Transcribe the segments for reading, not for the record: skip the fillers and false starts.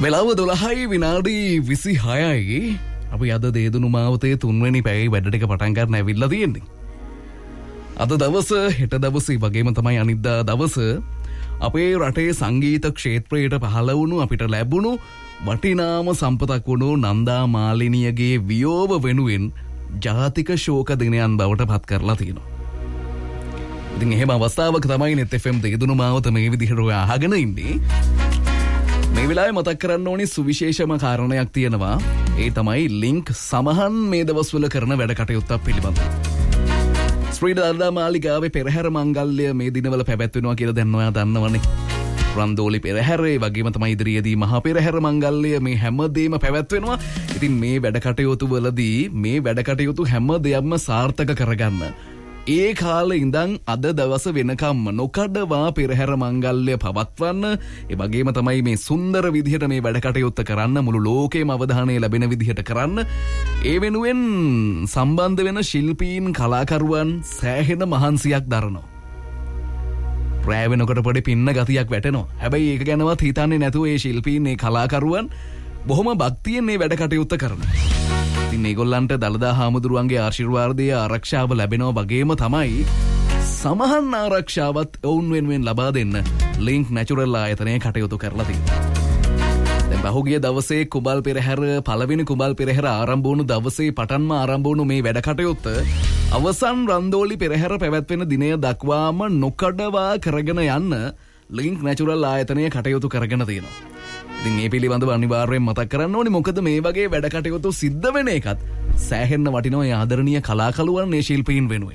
වෙලාව 12යි විනාඩි 26යි. අපි අද දේදුණු මාවතේ 3 වෙනි පැයේ වැඩ ටික පටන් ගන්න ඇවිල්ලා තියෙන්නේ. අද දවස හෙට දවසේ වගේම තමයි අනිද්දා දවස අපේ රටේ සංගීත ක්ෂේත්‍රයට පහළ වුණු අපිට ලැබුණු වටිනාම සම්පතක් වුණු නන්දා මාලිනියගේ වියෝව වෙනුවෙන් ජාතික ශෝක දිනයන් බවට පත් කරලා තියෙනවා. ඉතින් එහෙම අවස්ථාවක තමයි net fm දේදුණු මාවත මේ විදිහට අහගෙන ඉන්නේ. මේ වෙලාවේ මතක් කරන්න ඕනි සුවිශේෂම කාරණයක් තියෙනවා. ඒ තමයි ලින්ක් සමහන් මේ දවස්වල කරන වැඩ කටයුත්තක් පිළිබඳව. ශ්‍රී නන්දා මාලිගාවේ පෙරහැර මංගල්‍ය මේ දිනවල පැවැත්වෙනවා කියලා දැන් ඔයා දන්නවනේ. රන්දෝලි පෙරහැරේ වගේම තමයි ඉදිරියේදී මහා පෙරහැර මංගල්‍ය මේ හැමදේම පැවැත්වෙනවා. ඉතින් මේ වැඩ කටයුතු වලදී මේ වැඩ කටයුතු හැම දෙයක්ම සාර්ථක කරගන්න ඒ කාලේ ඉඳන් අද දවස වෙනකම්ම නොකඩවා පෙරහැර මංගල්‍ය පවත්වන්න, ඒ වගේම තමයි මේ සුන්දර විදිහට මේ වැඩ කටයුත්ත කරන්න, මුළු ලෝකෙම අවධානය ලැබෙන විදිහට කරන්න, ඒ වෙනුවෙන් සම්බන්ධ වෙන ශිල්පීන් කලාකරුවන් සෑහෙන මහන්සියක් දරනවා. රෑ වෙනකොට පොඩි පින්න ගතියක් වැටෙනවා. හැබැයි ඒක ගැනවත් හිතන්නේ නැතුව ඒ ශිල්පීන්, මේ කලාකරුවන් බොහොම භක්තියෙන් මේ වැඩ කටයුත්ත කරනවා. ඉතින් මේගොල්ලන්ට දළදා හාමුදුරුවන්ගේ ආශිර්වාදය ආරක්ෂාව ලැබෙනවා වගේම තමයි සමහන් ආරක්ෂාවත් ඔවුන් වෙනුවෙන් ලබා දෙන්න ලින්ක් නැචරල් ආයතනය කටයුතු කරලා තියෙනවා. දැන් පහුගිය දවසේ කුබල් පෙරහැර පළවෙනි කුබල් පෙරහැර ආරම්භ වුණු දවසේ පටන්ම ආරම්භ වුණු මේ වැඩ කටයුත්ත අවසන් රන්දෝලි පෙරහැර පැවැත්වෙන දිනය දක්වාම නොකඩවා කරගෙන යන්න ලින්ක් නැචරල් ආයතනය කටයුතු කරගෙන තියෙනවා. ඉතින් මේ පිළිබඳව අනිවාර්යයෙන් මතක් කරන්න ඕනේ. මොකද මේ වගේ වැඩ කටයුතු සිද්ධ වෙන එකත් සෑහෙන්න වටිනවා ඒ ආදරණීය කලාකරුවන්, මේ ශිල්පීන් වෙනුවෙන්.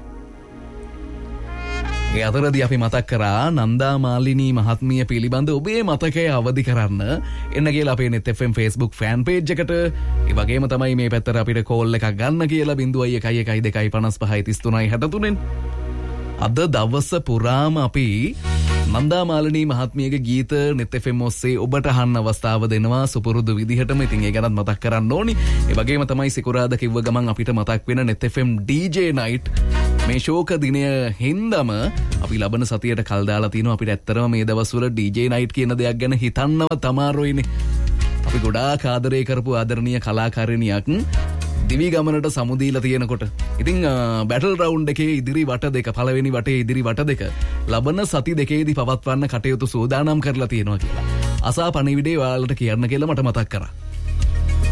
ඒ අතරදී අපි මතක් කරා නන්දා මාලිනී මහත්මිය පිළිබඳ ඔබේ මතකය අවදි කරන්න එන්න කියලා අපේ net fm Facebook fan page එකට. ඒ වගේම තමයි මේ පැත්තට අපිට කෝල් එකක් ගන්න කියලා 0112553363 අද දවස පුරාම අපි නන්දා මාලිනී මහත්මියගේ ගීත net fm ඔස්සේ ඔබට අහන්න අවස්ථාව දෙනවා සුපුරුදු විදිහටම. ඉතින් ඒ ගැනත් මතක් කරන්න ඕනි. ඒ වගේම තමයි සිකුරාදා කිව්ව ගමන් අපිට මතක් වෙන net fm DJ night මේ ශෝක දිනය හින්දම අපි ලබන සතියට කල් දාලා තිනවා. අපිට ඇත්තටම මේ දවස්වල DJ night කියන දෙයක් ගැන හිතන්නවත් අමාරුයිනේ. අපි ගොඩාක් ආදරය කරපු ආදරණීය කලාකාරිනියක් දිවි ගමනට සමුදීලා තියෙනකොට ඉතින් බැටල් රවුන්ඩ් එකේ ඉදිරි වට දෙක, පළවෙනි වටේ ඉදිරි වට දෙක ලබන සති දෙකේදී පවත්වන්න කටයුතු සූදානම් කරලා තියෙනවා කියලා අසා පණිවිඩේ ඔයාලට කියන්න කියලා මට මතක් කරා.